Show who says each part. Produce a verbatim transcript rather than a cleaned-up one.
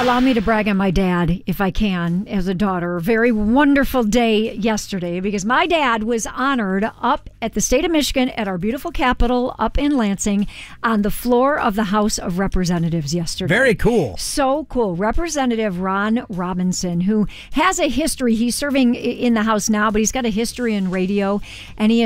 Speaker 1: Allow me to brag on my dad, if I can, as a daughter. Very wonderful day yesterday because my dad was honored up at the state of Michigan at our beautiful capital up in Lansing on the floor of the House of Representatives yesterday.
Speaker 2: Very cool.
Speaker 1: So cool. Representative Ron Robinson, who has a history. He's serving in the House now, but he's got a history in radio, and he